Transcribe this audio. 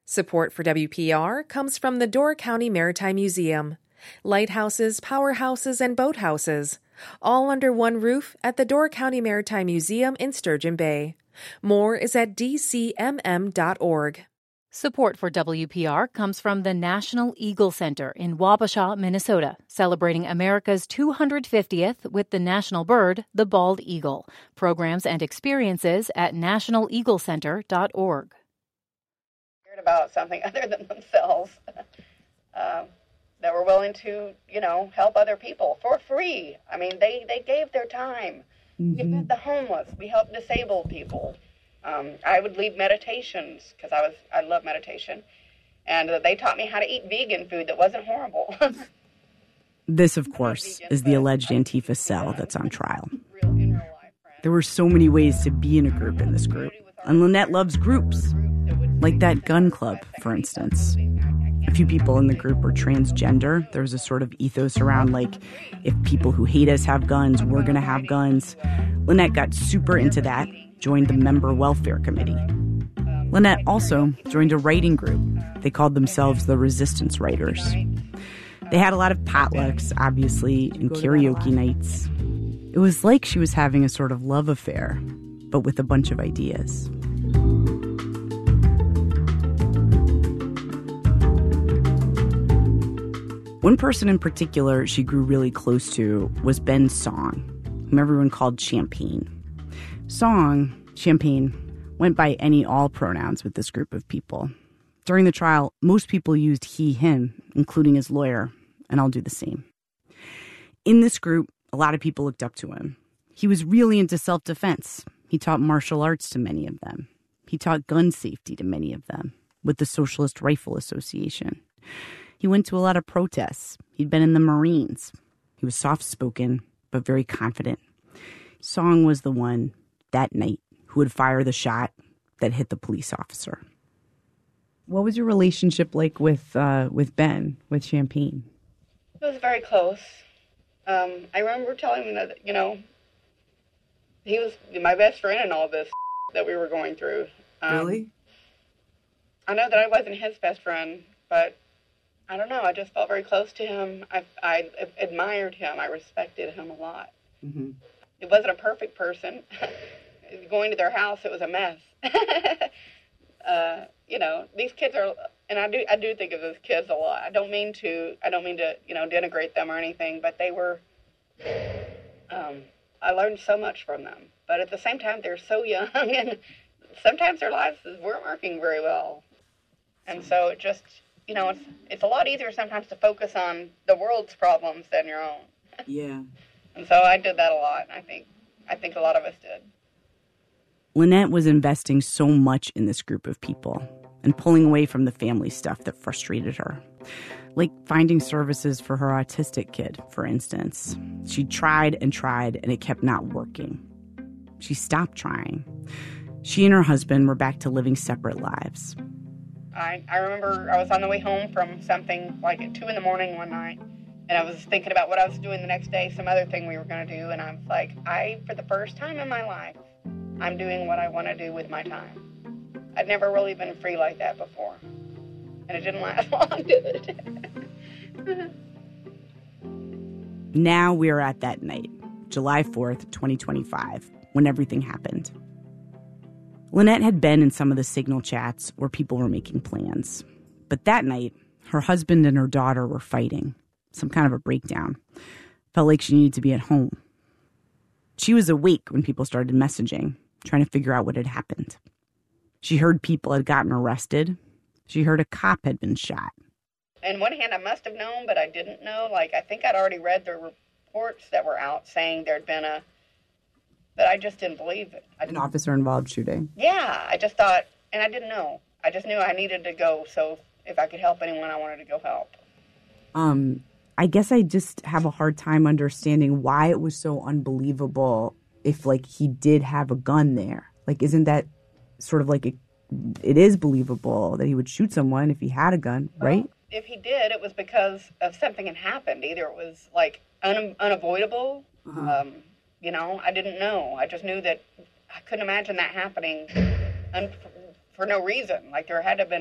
Support for WPR comes from the Door County Maritime Museum. Lighthouses, powerhouses, and boathouses, all under one roof at the Door County Maritime Museum in Sturgeon Bay. More is at dcmm.org. Support for WPR comes from the National Eagle Center in Wabasha, Minnesota, celebrating America's 250th with the national bird, the bald eagle. Programs and experiences at nationaleaglecenter.org. About something other than themselves, that were willing to, help other people for free. I mean, they gave their time. We fed the homeless. We helped disabled people. I would lead meditations because I love meditation, and they taught me how to eat vegan food that wasn't horrible. This, of course, is the alleged Antifa cell that's on trial. There were so many ways to be in a group in this group, and Lynette loves groups. Like that gun club, for instance. A few people in the group were transgender. There was a sort of ethos around, like, if people who hate us have guns, we're going to have guns. Lynette got super into that, joined the member welfare committee. Lynette also joined a writing group. They called themselves the Resistance Writers. They had a lot of potlucks, obviously, and karaoke nights. It was like she was having a sort of love affair, but with a bunch of ideas. One person in particular she grew really close to was Ben Song, whom everyone called Champagne. Song, Champagne, went by any/all pronouns with this group of people. During the trial, most people used he, him, including his lawyer, and I'll do the same. In this group, a lot of people looked up to him. He was really into self-defense. He taught martial arts to many of them. He taught gun safety to many of them with the Socialist Rifle Association. He went to a lot of protests. He'd been in the Marines. He was soft-spoken, but very confident. Song was the one, that night, who would fire the shot that hit the police officer. What was your relationship like with Ben, with Champagne? It was very close. I remember telling him that, he was my best friend in all this that we were going through. Really? I know that I wasn't his best friend, but I don't know. I just felt very close to him. I admired him. I respected him a lot. Mm-hmm. It wasn't a perfect person. Going to their house, it was a mess. These kids are, and I do think of those kids a lot. I don't mean to, denigrate them or anything, but they were, I learned so much from them. But at the same time, they're so young, and sometimes their lives weren't working very well. And so it just, it's a lot easier sometimes to focus on the world's problems than your own. Yeah. And so I did that a lot, and I think a lot of us did. Lynette was investing so much in this group of people and pulling away from the family stuff that frustrated her. Like finding services for her autistic kid, for instance. She tried, and it kept not working. She stopped trying. She and her husband were back to living separate lives. I remember I was on the way home from something like at 2 a.m. one night, and I was thinking about what I was doing the next day, some other thing we were going to do, and I was like, for the first time in my life, I'm doing what I want to do with my time. I'd never really been free like that before, and it didn't last long, did it? Now we're at that night, July 4th, 2025, when everything happened. Lynette had been in some of the Signal chats where people were making plans. But that night, her husband and her daughter were fighting. Some kind of a breakdown. Felt like she needed to be at home. She was awake when people started messaging, trying to figure out what had happened. She heard people had gotten arrested. She heard a cop had been shot. On one hand, I must have known, but I didn't know. I think I'd already read the reports that were out saying there'd been but I just didn't believe it. An officer-involved shooting? Yeah, I just thought, and I didn't know. I just knew I needed to go, so if I could help anyone, I wanted to go help. I guess I just have a hard time understanding why it was so unbelievable if, he did have a gun there. Isn't that sort of it is believable that he would shoot someone if he had a gun, right? Well, if he did, it was because of something had happened. Either it was, unavoidable. Uh-huh. I didn't know. I just knew that I couldn't imagine that happening for no reason. There had to have been